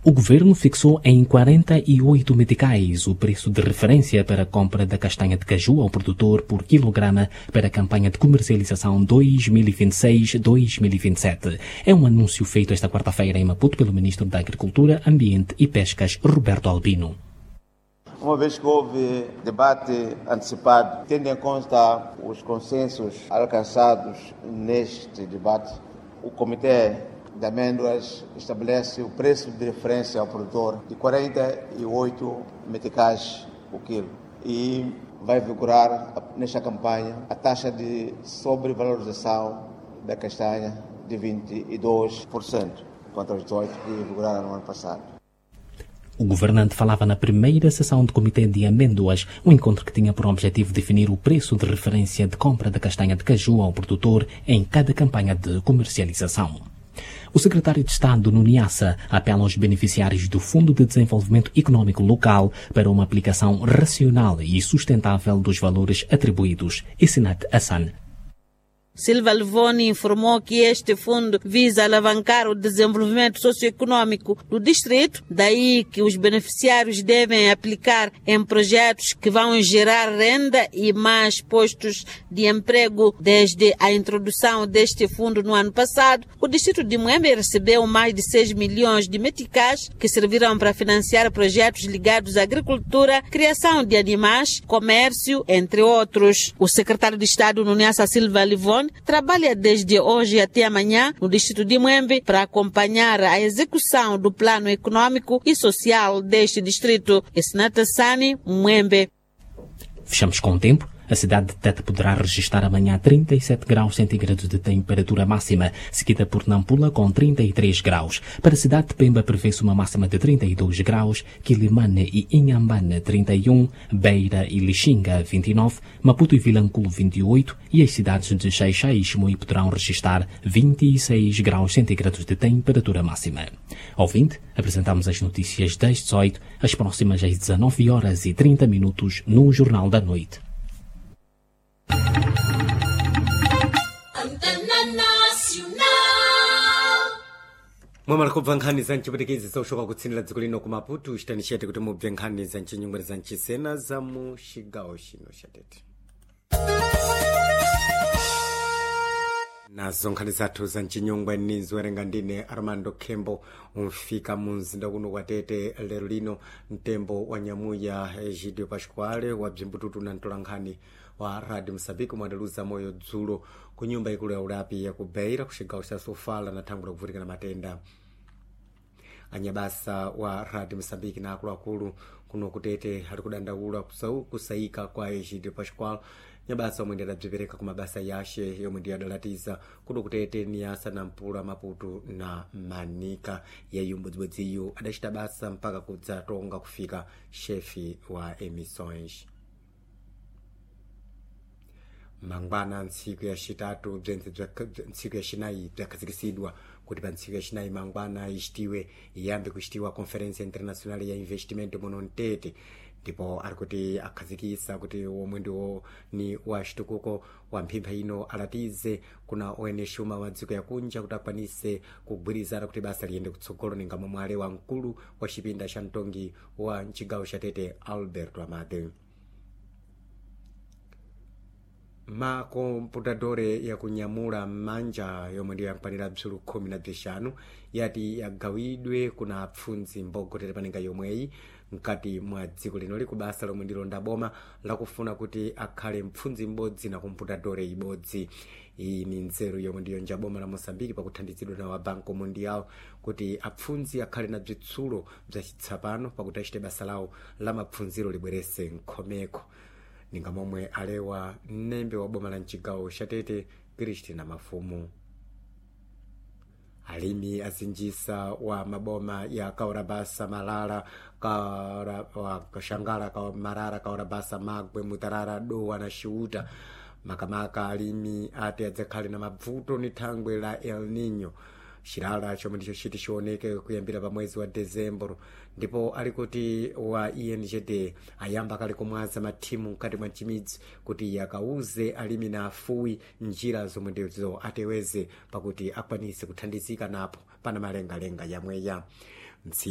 O governo fixou em 48 meticais o preço de referência para a compra da castanha de caju ao produtor por quilograma para a campanha de comercialização 2026-2027. É um anúncio feito esta quarta-feira em Maputo pelo Ministro da Agricultura, Ambiente e Pescas, Roberto Albino. Uma vez que houve debate antecipado, tendo em conta os consensos alcançados neste debate, o Comitê de Amêndoas estabelece o preço de referência ao produtor de 48 meticais por quilo e vai vigorar nesta campanha a taxa de sobrevalorização da castanha de 22%, contra os 18% que vigoraram no ano passado. O governante falava na primeira sessão do Comitê de Amêndoas, um encontro que tinha por objetivo definir o preço de referência de compra da castanha de caju ao produtor em cada campanha de comercialização. O secretário de Estado no Niassa apela aos beneficiários do Fundo de Desenvolvimento Econômico Local para uma aplicação racional e sustentável dos valores atribuídos. Isinat Hassan. Silva Levone informou que este fundo visa alavancar o desenvolvimento socioeconômico do distrito, daí que os beneficiários devem aplicar em projetos que vão gerar renda e mais postos de emprego. Desde a introdução deste fundo no ano passado, o distrito de Muembe recebeu mais de 6 milhões de meticais que servirão para financiar projetos ligados à agricultura, criação de animais, comércio, entre outros. O secretário de Estado no Niassa, Silva Levone, trabalha desde hoje até amanhã no distrito de Muembe para acompanhar a execução do plano econômico e social deste distrito. Esnata Sani, Muembe. Fechamos com o tempo. A cidade de Tete poderá registrar amanhã 37 graus centígrados de temperatura máxima, seguida por Nampula com 33 graus. Para a cidade de Pemba prevê-se uma máxima de 32 graus, Quilimane e Inhambane 31, Beira e Lixinga 29, Maputo e Vilanculo 28 e as cidades de Xai-Xai e Chimoio poderão registrar 26 graus centígrados de temperatura máxima. Ouvinte, apresentamos as notícias das 18, as próximas às 19 horas e 30 minutos no Jornal da Noite. mwamalako nkhani za mchipwitikizi zoshoka kutsinira dziko lino ku Maputo chitanishete kuti mubve nkhani za mchinyungwe za mchisena za mu chigawo chino cha Tete. nazo nkhani zathu za mchinyungwe nizowerenga ndine Armando Kembo umfika mu mzinda kuno kwa Tete lero lino mtembo wa nyamuya Egidio Pasquale wa bzimbututu na ntolankhani wa Radio Msabiko mwadaluza moyo dzulo ku nyumba ikulu ya ulapi ya kubeira ku chigawo cha Sofala na thangula kuvutikana matenda. Anyabasa wa Radio Msabiki na akuluakulu kuno kutete ali kudandaula kusayika kwa Egidio Pasquale. Nyabasa omwe adabzipereka ku mabasa yashe yomwe ndi adalatiza kuno kutete Niassa, Nampula, Maputo na Manika. Yeyu mbodzibodziyu adachita basa mpaka kudzatonga kufika chefi wa emissões. Mangwana ntsiku ya chitatu ntsiku ya chinayi bzakhazikisidwa kuti pa ntsiku ya chinayi mangwana ichitiwe iyambe kuchitiwa conference international ya investimento muno mtete, ndipo ari kuti akhazikisa kuti omwe ndiwo ni wa chitukuko wa mphimpha ino alatize kuna ONG Shuma wa dziko ya kunja kuti akwanise kugwirizana kuti basa liyende kutsogolo ninga mwale wa mkulu wa chipinda cha mtongi wa mchigawo cha Tete Alberto Amade. Makomputadore ya kunyamula manja yomwe ndiyo yankwanira bzulu 15 yati yagawidwe kuna apfunzi mbogotere paninga yomweyi mkati mwa dziko lino likubasa lomwe ndilonda boma lakufuna kuti akhale mpfunzi mbodzi na komputadore ibodzi. Iyi ni nzeru yomwe ndiyo njaboma la Mosambiki pakuthandizidwa na wa Banco Mundial kuti apfunzi akhale na bzitsulo bzachitsapano pakuti achite basa lawo la mapfunziro libwerese nkhomeko. Ninga momwe alewa nembe wa boma la mchigawo cha Tete Kristina Mafumu. Alimi azinjisa wa maboma ya Kaurabasa, Malala, Kashangala, Marara, Kaurabasa, Magwe, Mutarara, Dowa na Shiuta. Makamaka alimi ati adzakhale na mabvuto ni thangwe la El Nino. Shirala chomwe ndicho chiti chioneke kuyambira pa mwezi wa Dezembro, ndipo alikuti wa INGD ayamba kale kumwaza mathimu mkati mwa chimidzi kuti yakauze alimi na afuwi njira zomwe ndizo ateweze pakuti akwanise kuthandizika napo pana malengalenga yamweya.